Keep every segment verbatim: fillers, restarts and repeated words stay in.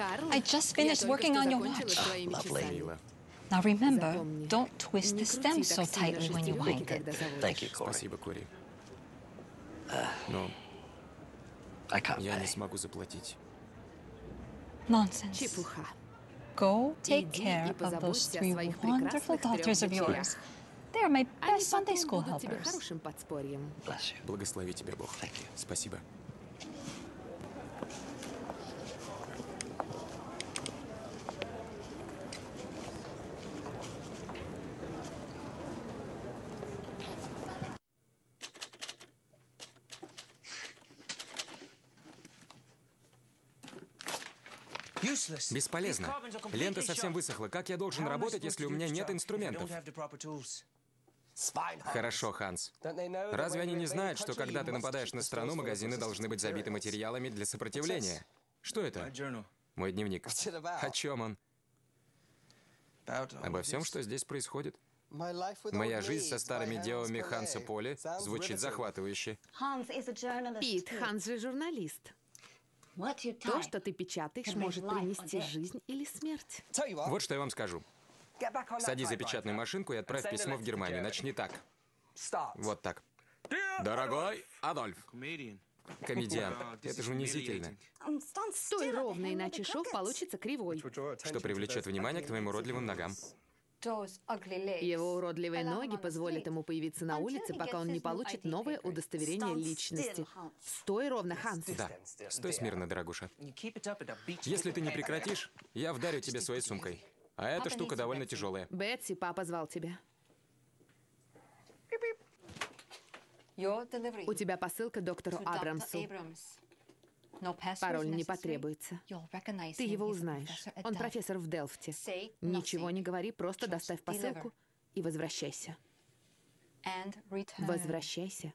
I just finished working on your watch. Мило. Now remember, don't twist the stem so tightly when you wind it. Thank you, Corey. Спасибо, Кори. Но I can't я не pay. смогу заплатить. Nonsense. Чепуха. Go take Иди care и of позаботься those о three своих wonderful прекрасных трех daughters of дочерях. yours. They are my Они best Sunday потом school будут тебе helpers. хорошим подспорьем. Bless you. Благослови тебя, Бог. Thank you. Спасибо. Бесполезно. Лента совсем высохла. Как я должен работать, если у меня нет инструментов? Хорошо, Ханс. Разве они не знают, что когда ты нападаешь на страну, магазины должны быть забиты материалами для сопротивления? Что это? Мой дневник. О чем он? Обо всем, что здесь происходит. Моя жизнь со старыми девами Ханса Поли звучит захватывающе. Пит, Ханс же журналист. То, что ты печатаешь, может принести жизнь или смерть. Вот что я вам скажу. Садись за печатную машинку и отправь письмо в Германию. Начни так. Вот так. Дорогой Адольф. Комедиант. Это же унизительно. Стой ровно, иначе шов получится кривой. Что привлечет внимание к твоим уродливым ногам. Его уродливые ноги позволят ему появиться на улице, пока он не получит новое удостоверение личности. Стой ровно, Ханс. Да. Стой смирно, дорогуша. Если ты не прекратишь, я вдарю тебе своей сумкой. А эта штука довольно тяжелая. Бетси, папа звал тебя. У тебя посылка доктору Абрамсу. Пароль не потребуется. Ты его узнаешь. Он профессор в Делфте. Ничего не говори, просто доставь посылку и возвращайся. Возвращайся.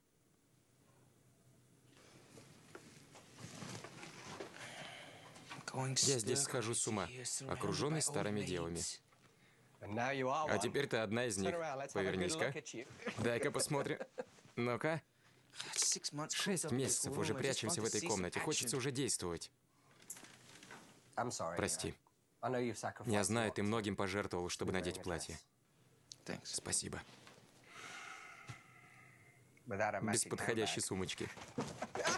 Я здесь схожу с ума, окруженный старыми девами. А теперь ты одна из них. Повернись-ка. Дай-ка посмотрим. Ну-ка. Шесть месяцев уже прячемся в этой комнате. Хочется уже действовать. Прости. Я знаю, ты многим пожертвовал, чтобы надеть платье. Спасибо. Без подходящей сумочки.